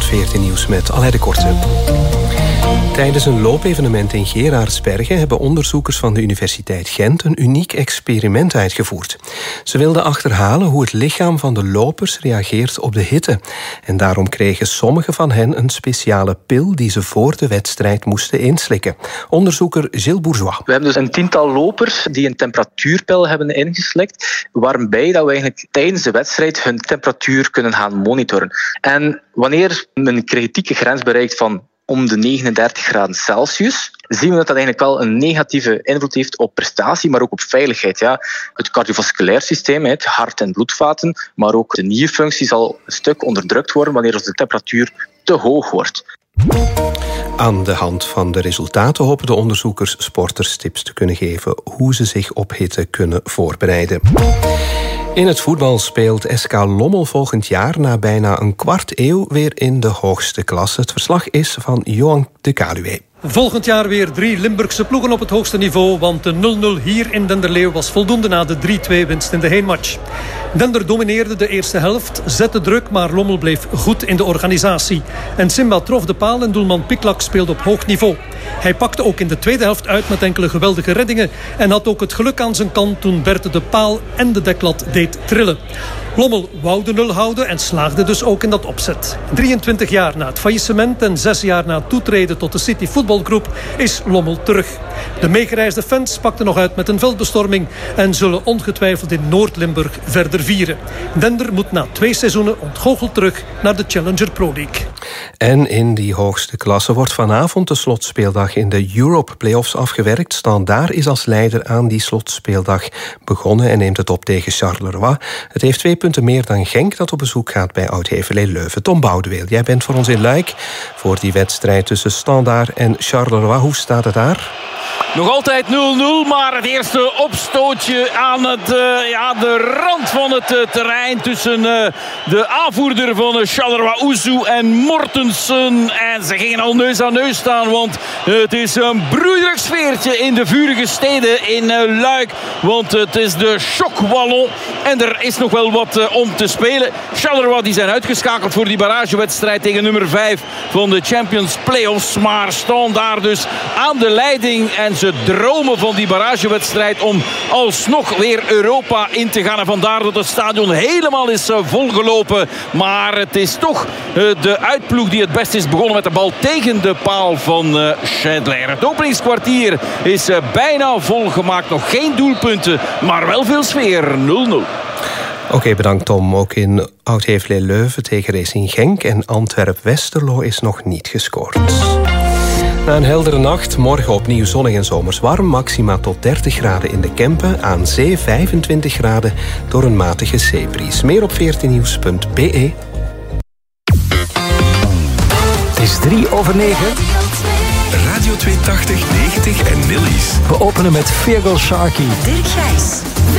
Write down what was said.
14 Nieuws met Alain de Korte. Tijdens een loopevenement in Geraardsbergen hebben onderzoekers van de Universiteit Gent een uniek experiment uitgevoerd. Ze wilden achterhalen hoe het lichaam van de lopers reageert op de hitte. En daarom kregen sommigen van hen een speciale pil die ze voor de wedstrijd moesten inslikken. Onderzoeker Gilles Bourgeois. We hebben dus een 10-tal lopers die een temperatuurpil hebben ingeslikt, waarbij dat we eigenlijk tijdens de wedstrijd hun temperatuur kunnen gaan monitoren. En wanneer een kritieke grens bereikt van om de 39 graden Celsius, zien we dat eigenlijk wel een negatieve invloed heeft op prestatie, maar ook op veiligheid. Ja. Het cardiovasculair systeem, het hart- en bloedvaten, maar ook de nierfunctie zal een stuk onderdrukt worden wanneer de temperatuur te hoog wordt. Aan de hand van de resultaten hopen de onderzoekers sporters tips te kunnen geven hoe ze zich op hitte kunnen voorbereiden. In het voetbal speelt SK Lommel volgend jaar na bijna een kwart eeuw weer in de hoogste klasse. Het verslag is van Johan de Kaluwe. Volgend jaar weer 3 Limburgse ploegen op het hoogste niveau, want de 0-0 hier in Denderleeuw was voldoende na de 3-2-winst in de heenmatch. Dender domineerde de eerste helft, zette druk, maar Lommel bleef goed in de organisatie. En Simba trof de paal en doelman Piklak speelde op hoog niveau. Hij pakte ook in de tweede helft uit met enkele geweldige reddingen en had ook het geluk aan zijn kant toen Berthe de paal en de deklat deed trillen. Lommel wou de 0 houden en slaagde dus ook in dat opzet. 23 jaar na het faillissement en 6 jaar na het toetreden tot de City Voetbalgroep is Lommel terug. De meegereisde fans pakten nog uit met een veldbestorming en zullen ongetwijfeld in Noord-Limburg verder vieren. Dender moet na 2 seizoenen ontgoocheld terug naar de Challenger Pro League. En in die hoogste klasse wordt vanavond de slotspeeldag in de Europe Playoffs afgewerkt. Standaard is als leider aan die slotspeeldag begonnen en neemt het op tegen Charleroi. Het heeft 2 punten meer dan Genk dat op bezoek gaat bij Oud-Heverlee-Leuven. Tom Boudeweel, jij bent voor ons in Luik voor die wedstrijd tussen Standaard en Charleroi. Hoe staat het daar? Nog altijd 0-0, maar het eerste opstootje aan de rand van het terrein tussen de aanvoerder van Charleroi, Ouzou en Mortensen. En ze gingen al neus aan neus staan, want het is een broeierig sfeertje in de vurige steden in Luik. Want het is de Choc-Wallon en er is nog wel wat om te spelen. Charleroi die zijn uitgeschakeld voor die barragewedstrijd tegen nummer 5 van de Champions Playoffs. Maar staan daar dus aan de leiding en ze dromen van die barragewedstrijd om alsnog weer Europa in te gaan. En vandaar dat het stadion helemaal is volgelopen. Maar het is toch de uitploeg die het best is begonnen met de bal tegen de paal van Schindler. Het openingskwartier is bijna volgemaakt. Nog geen doelpunten, maar wel veel sfeer. 0-0. Oké, bedankt Tom. Ook in Oud-Heverlee-Leuven tegen Racing Genk en Antwerp-Westerlo is nog niet gescoord. Na een heldere nacht, morgen opnieuw zonnig en zomers warm. Maxima tot 30 graden in de Kempen. Aan zee 25 graden door een matige zeebries. Meer op 14nieuws.be. Het is 9:03. Radio 280, 90 en Nillies. We openen met Virgo Sharkey. Dirk Gijs.